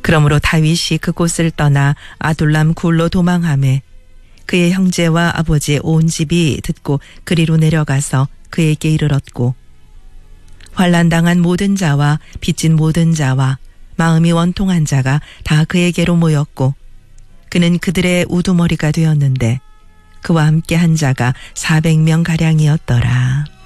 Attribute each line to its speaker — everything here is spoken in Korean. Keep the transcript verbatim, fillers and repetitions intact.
Speaker 1: 그러므로 다윗이 그곳을 떠나 아둘람 굴로 도망하매 그의 형제와 아버지의 온 집이 듣고 그리로 내려가서 그에게 이르렀고 환난당한 모든 자와 빚진 모든 자와 마음이 원통한 자가 다 그에게로 모였고 그는 그들의 우두머리가 되었는데 그와 함께 한 자가 사백 명 가량이었더라.